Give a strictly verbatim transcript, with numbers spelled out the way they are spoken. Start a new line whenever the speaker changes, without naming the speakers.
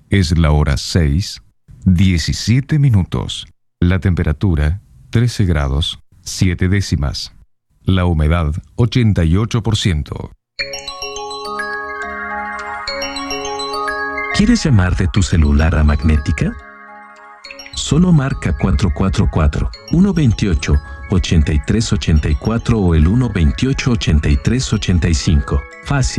Es la hora seis, diecisiete minutos. La temperatura, trece grados, siete décimas. La humedad, ochenta y ocho por ciento.
¿Quieres llamar de tu celular a Magnética? Solo marca cuatro cuatro cuatro, uno dos ocho, ocho tres ocho cuatro o el uno dos ocho, ocho tres ocho cinco. Fácil.